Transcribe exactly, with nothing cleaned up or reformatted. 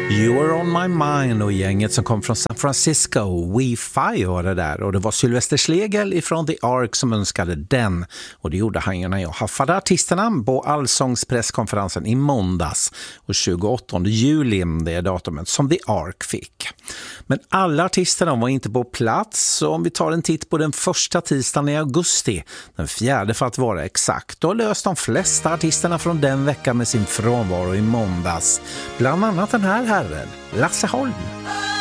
You Are On My Mind och gänget som kom från San Francisco, We-Fi var det där, och det var Sylvester Schlegel ifrån The Ark som önskade den, och det gjorde han ju när jag haffade artisterna på Allsångspresskonferensen i måndags, och tjugoåttonde juli, det är datumet som The Ark fick. Men alla artisterna var inte på plats, så om vi tar en titt på den första tisdagen i augusti, den fjärde för att vara exakt, då löst de flesta artisterna från den veckan med sin frånvaro i måndags, bland annat den här herren, Lasse Holm.